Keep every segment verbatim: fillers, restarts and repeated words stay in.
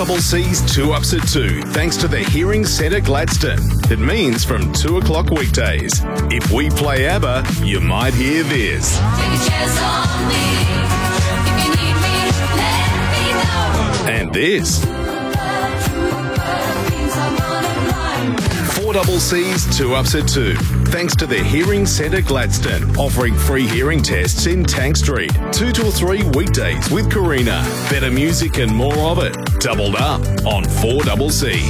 Double C's Two Ups at Two, thanks to the Hearing Centre Gladstone. It means from two o'clock weekdays. If we play ABBA, you might hear this. Take a chance on me. If you need me, let me know. And this. Four Double C's Two Ups at Two, thanks to the Hearing Centre Gladstone, offering free hearing tests in Tank Street. Two till three weekdays with Karina. Better music and more of it. Doubled up on Four Double C.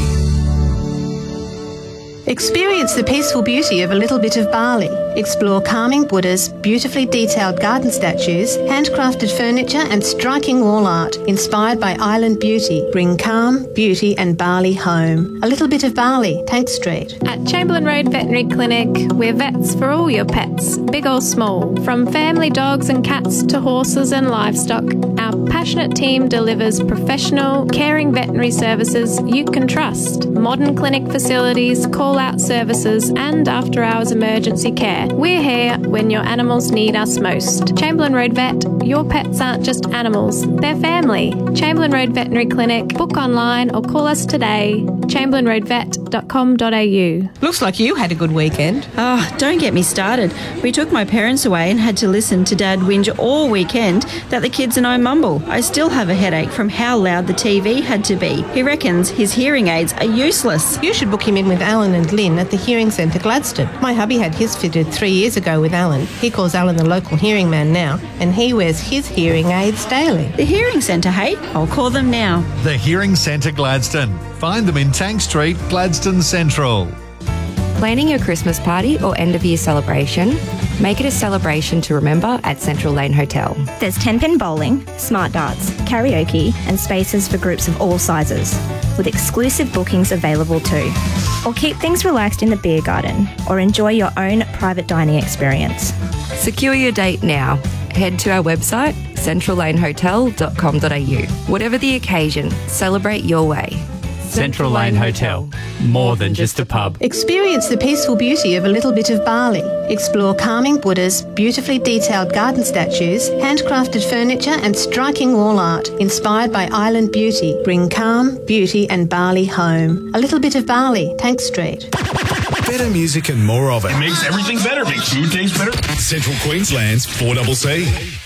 Experience the peaceful beauty of a little bit of Bali. Explore calming Buddhas, beautifully detailed garden statues, handcrafted furniture and striking wall art inspired by island beauty. Bring calm, beauty and Bali home. A little bit of Bali, Tank Street. At Chamberlain Road Veterinary Clinic, we're vets for all your pets, big or small. From family dogs and cats to horses and livestock, our passionate team delivers professional, caring veterinary services you can trust. Modern clinic facilities, call-out services and after-hours emergency care. We're here when your animals need us most. Chamberlain Road Vet, your pets aren't just animals, they're family. Chamberlain Road Veterinary Clinic. Book online or call us today. chamberlain road vet dot com dot a u. Looks like you had a good weekend. Oh, don't get me started. We took my parents away and had to listen to Dad whinge all weekend that the kids and I mumble. I still have a headache from how loud the T V had to be. He reckons his hearing aids are useless. You should book him in with Alan and Lynn at the Hearing Centre Gladstone. My hubby had his fitted three years ago with Alan. He calls Alan the local hearing man now, and he wears his hearing aids daily. The Hearing Centre, hey? I'll call them now. The Hearing Centre Gladstone. Find them in Tank Street, Gladstone Central. Planning your Christmas party or end-of-year celebration? Make it a celebration to remember at Central Lane Hotel. There's ten-pin bowling, smart darts, karaoke and spaces for groups of all sizes, with exclusive bookings available too. Or keep things relaxed in the beer garden, or enjoy your own private dining experience. Secure your date now. Head to our website, central lane hotel dot com dot a u. Whatever the occasion, celebrate your way. Central Lane Hotel, more than just a pub. Experience the peaceful beauty of a little bit of Bali. Explore calming Buddhas, beautifully detailed garden statues, handcrafted furniture and striking wall art inspired by island beauty. Bring calm, beauty and Bali home. A little bit of Bali, Tank Street. Better music and more of it. It makes everything better. Makes food taste better. Central Queensland's Four Double C.